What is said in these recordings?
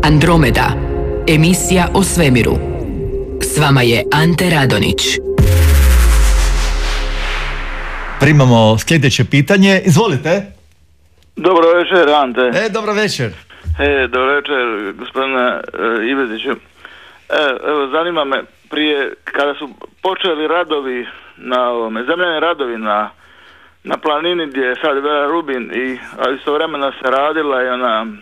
Andromeda, emisija o svemiru. S vama je Ante Radonić. Primamo sljedeće pitanje. Izvolite. Dobro večer, Ante. Dobro večer. Dobro večer, gospodine Iveziću. Evo, zanima me, prije, kada su počeli radovi zemljani radovi na planini gdje je sad Vera Rubin a istovremeno se radila i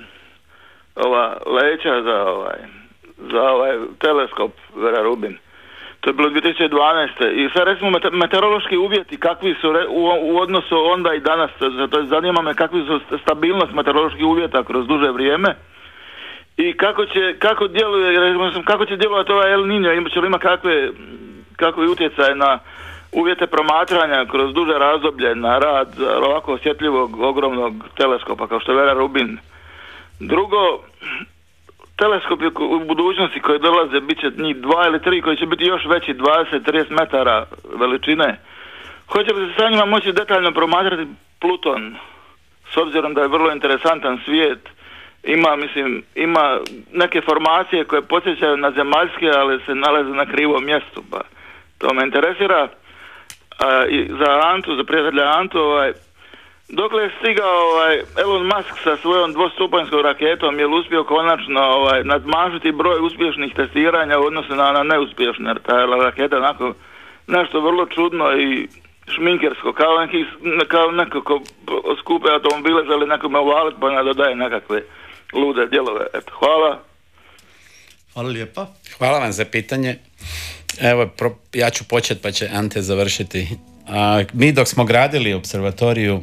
ova leća za teleskop Vera Rubin. To je bilo 2012. I sad recimo meteorološki uvjeti kakvi su u odnosu onda i danas, to zanima me kakvi su stabilnost meteoroloških uvjeta kroz duže vrijeme i kako će djelovati ovaj El Niño, će li ima kakvi utjecaj na uvjete promatranja kroz duže razdoblje na rad ovako osjetljivog ogromnog teleskopa kao što je Vera Rubin. Drugo, teleskopi u budućnosti koji dolaze bit će njih 2 ili 3 koji će biti još veći, 20-30 metara veličine. Hoće li se sa njima moći detaljno promatrati Pluton, s obzirom da je vrlo interesantan svijet, ima neke formacije koje podsjećaju na zemaljske, ali se nalaze na krivom mjestu, pa to me interesira. I za prijatelja Antu, dokle je stigao Elon Musk sa svojom dvostupanjskom raketom, je li uspio konačno nadmažiti broj uspješnih testiranja u odnosu na neuspješne, jer ta raketa onako nešto vrlo čudno i šminkersko, kao nekako skupe automobile želi nekome uvaliti pa nadodaje nekakve lude dijelove. Eto, hvala. Hvala lijepa. Hvala vam za pitanje. Evo, ja ću početi pa će Ante završiti. Mi dok smo gradili observatoriju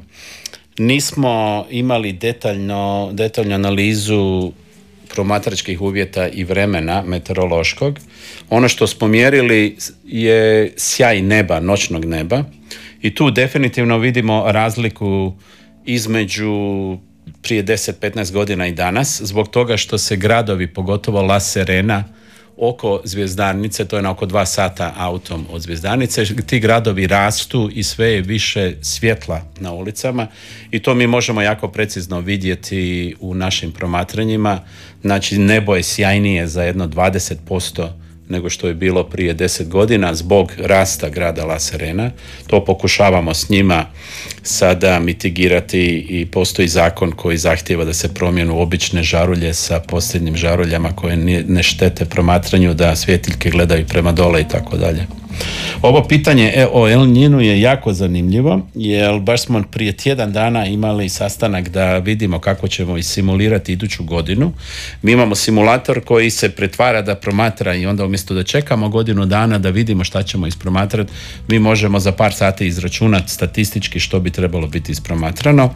nismo imali detaljnu analizu promatračkih uvjeta i vremena meteorološkog. Ono što smo mjerili je sjaj neba, noćnog neba, i tu definitivno vidimo razliku između prije 10-15 godina i danas, zbog toga što se gradovi, pogotovo La Serena, oko Zvjezdarnice, to je na oko 2 sata autom od Zvjezdarnice, ti gradovi rastu i sve je više svjetla na ulicama i to mi možemo jako precizno vidjeti u našim promatranjima. Znači, nebo je sjajnije za jedno 20% nego što je bilo prije 10 godina zbog rasta grada La Serena. To pokušavamo s njima sada mitigirati i postoji zakon koji zahtijeva da se promijenu obične žarulje sa posljednjim žaruljama koje ne štete promatranju, da svjetiljke gledaju prema dole i tako dalje. Ovo pitanje o El Niñu je jako zanimljivo, jer baš smo prije tjedan dana imali sastanak da vidimo kako ćemo isimulirati iduću godinu. Mi imamo simulator koji se pretvara da promatra i onda umjesto da čekamo godinu dana da vidimo šta ćemo ispromatrati, mi možemo za par sati izračunati statistički što bi trebalo biti ispromatrano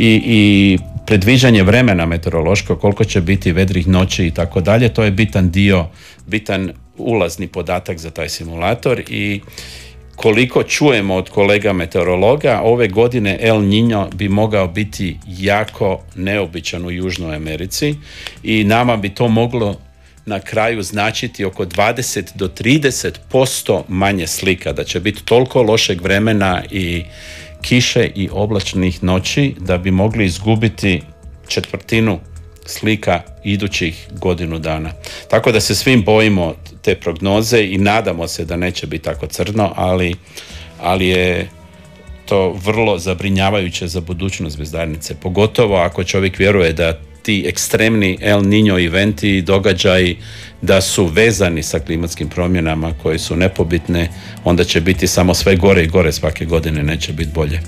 i predviđanje vremena meteorološkog, koliko će biti vedrih noći i tako dalje, to je bitan ulazni podatak za taj simulator. I koliko čujemo od kolega meteorologa, ove godine El Niño bi mogao biti jako neobičan u Južnoj Americi i nama bi to moglo na kraju značiti oko 20 do 30% manje slika, da će biti toliko lošeg vremena i kiše i oblačnih noći da bi mogli izgubiti četvrtinu slika idućih godinu dana. Tako da se svim bojimo te prognoze i nadamo se da neće biti tako crno, ali je to vrlo zabrinjavajuće za budućnost Zvjezdarnice. Pogotovo ako čovjek vjeruje da ti ekstremni El Niño eventi i događaji da su vezani sa klimatskim promjenama koje su nepobitne, onda će biti samo sve gore i gore svake godine, neće biti bolje.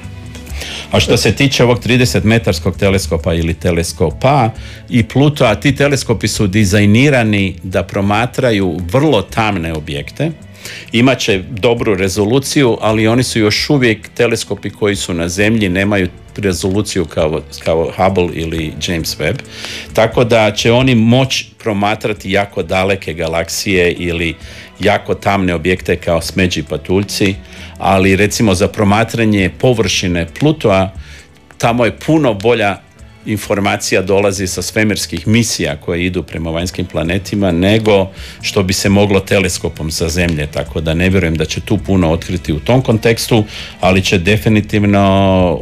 A što se tiče ovog 30-metarskog teleskopa ili teleskopa i Pluta, ti teleskopi su dizajnirani da promatraju vrlo tamne objekte. Imaće dobru rezoluciju, ali oni su još uvijek teleskopi koji su na zemlji, nemaju rezoluciju kao Hubble ili James Webb. Tako da će oni moći promatrati jako daleke galaksije ili jako tamne objekte kao smeđi patuljci, ali recimo za promatranje površine Plutoa tamo je puno bolja informacija dolazi sa svemirskih misija koje idu prema vanjskim planetima nego što bi se moglo teleskopom sa Zemlje, tako da ne vjerujem da će tu puno otkriti u tom kontekstu, ali će definitivno